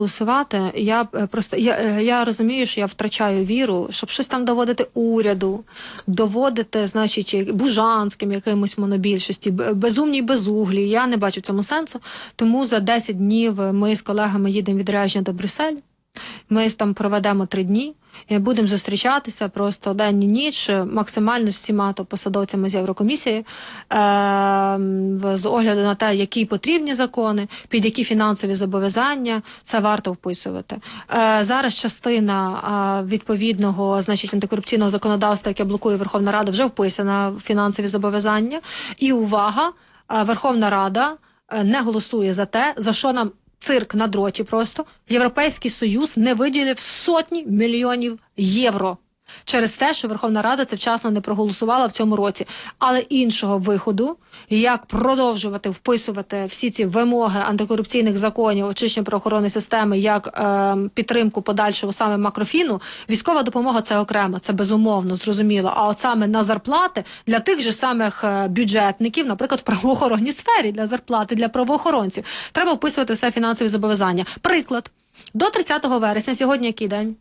голосувати, я розумію, що я втрачаю віру, щоб щось там доводити уряду, доводити, значить, Бужанським якимось монобільшості, безумній безуглі. Я не бачу в цьому сенсу. Тому за 10 днів ми з колегами їдемо відрядження до Брюсселю. Ми там проведемо 3 дні. І будемо зустрічатися просто день і ніч, максимально з всіма посадовцями з Єврокомісії, з огляду на те, які потрібні закони, під які фінансові зобов'язання, це варто вписувати. Зараз частина відповідного, значить, антикорупційного законодавства, яке блокує Верховна Рада, вже вписана в фінансові зобов'язання. І увага, Верховна Рада не голосує за те, за що нам цирк на дроті просто. Європейський Союз не виділив сотні мільйонів євро через те, що Верховна Рада це вчасно не проголосувала в цьому році. Але іншого виходу, як продовжувати вписувати всі ці вимоги антикорупційних законів, очищення правоохоронної системи, як підтримку подальшого саме макрофіну, військова допомога – це окремо, це безумовно, зрозуміло. А от саме на зарплати для тих же самих бюджетників, наприклад, в правоохоронній сфері, для зарплати, для правоохоронців, треба вписувати все фінансові зобов'язання. Приклад, до 30 вересня, сьогодні який день?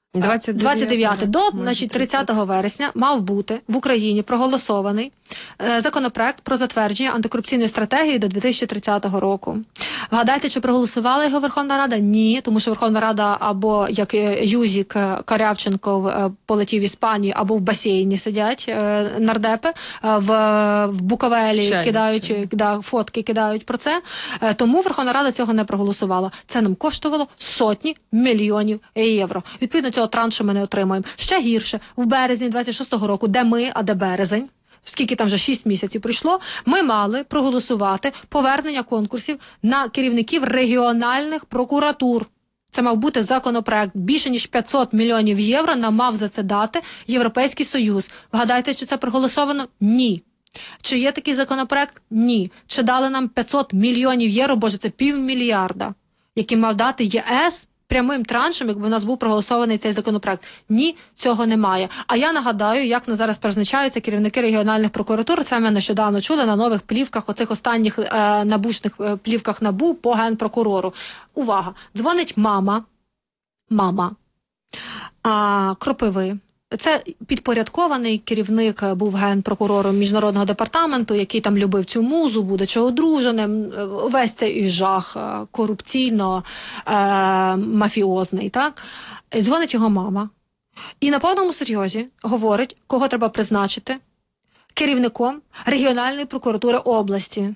29. До, значить, 30 вересня мав бути в Україні проголосований законопроект про затвердження антикорупційної стратегії до 2030 року. Вгадайте, чи проголосувала його Верховна Рада? Ні, тому що Верховна Рада або, як Юзік Карявченков полетів в Іспанію, або в басейні сидять нардепи, в Буковелі кидають, фотки кидають про це. Тому Верховна Рада цього не проголосувала. Це нам коштувало сотні мільйонів євро. Відповідно, цього траншу ми не отримаємо. Ще гірше, в березні 26-го року, де ми, а де березень, скільки там вже 6 місяців пройшло, ми мали проголосувати повернення конкурсів на керівників регіональних прокуратур. Це мав бути законопроект. Більше ніж 500 мільйонів євро нам мав за це дати Європейський Союз. Вгадайте, чи це проголосовано? Ні. Чи є такий законопроект? Ні. Чи дали нам 500 мільйонів євро? Боже, це півмільярда, який мав дати ЄС прямим траншем, якби у нас був проголосований цей законопроект. Ні, цього немає. А я нагадаю, як на зараз призначаються керівники регіональних прокуратур. Це ми нещодавно чули на нових плівках, оцих останніх набушних плівках НАБУ по генпрокурору. Увага! Дзвонить мама Кропиви. Це підпорядкований керівник був генпрокурором Міжнародного департаменту, який там любив цю музу, будучи одруженим. Весь цей жах корупційно-мафіозний, так? І дзвонить його мама. І на повному серйозі говорить, кого треба призначити керівником регіональної прокуратури області.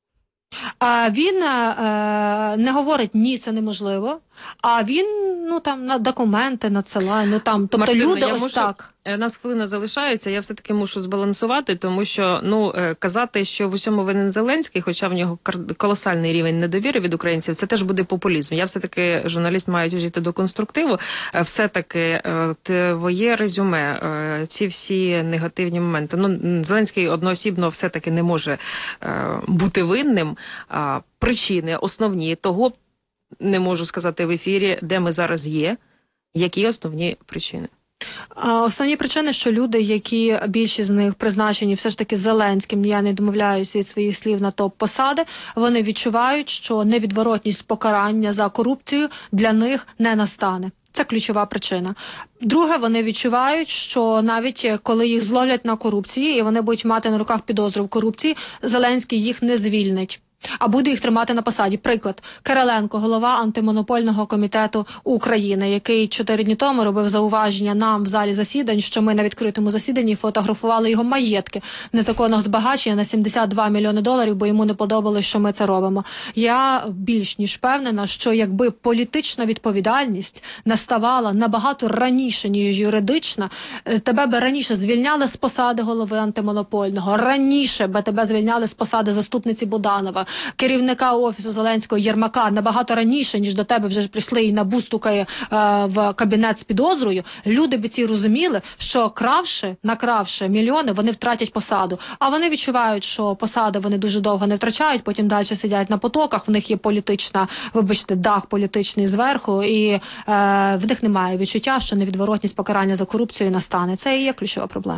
А він не говорить, ні, це неможливо, а він, там, на документи надсилає, тобто Мартина, люди ось так. Нас хвилина залишається, я все-таки мушу збалансувати, тому що, казати, що в усьому винен Зеленський, хоча в нього колосальний рівень недовіри від українців, це теж буде популізм. Я все-таки, журналіст, маю жити до конструктиву, все-таки твоє резюме, ці всі негативні моменти. Зеленський одноосібно все-таки не може бути винним, причини основні того, не можу сказати в ефірі, де ми зараз є, які основні причини. Основні причини, що люди, які більшість з них призначені все ж таки Зеленським, я не домовляюсь від своїх слів на топ-посади, вони відчувають, що невідворотність покарання за корупцію для них не настане. Це ключова причина. Друге, вони відчувають, що навіть коли їх зловлять на корупції, і вони будуть мати на руках підозру в корупції, Зеленський їх не звільнить, а буде їх тримати на посаді. Приклад. Кириленко, голова антимонопольного комітету України, який 4 дні тому робив зауваження нам в залі засідань, що ми на відкритому засіданні фотографували його маєтки незаконного збагачення на $72 мільйони, бо йому не подобалось, що ми це робимо. Я більш ніж впевнена, що якби політична відповідальність наставала набагато раніше, ніж юридична, тебе би раніше звільняли з посади голови антимонопольного, раніше би тебе звільняли з посади заступниці Буданова, керівника Офісу Зеленського Єрмака набагато раніше, ніж до тебе вже прийшли і НАБУ стукає в кабінет з підозрою, люди б ці розуміли, що накравши мільйони, вони втратять посаду. А вони відчувають, що посади вони дуже довго не втрачають, потім далі сидять на потоках, в них є політична, дах політичний зверху, і в них немає відчуття, що невідворотність покарання за корупцію настане. Це і є ключова проблема.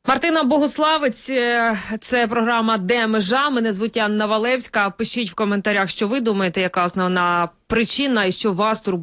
Мартина Богуславець, це програма «Де межа?». Мене звуть Анна Валевська. Пишіть в коментарях, що ви думаєте, яка основна причина і що вас турбує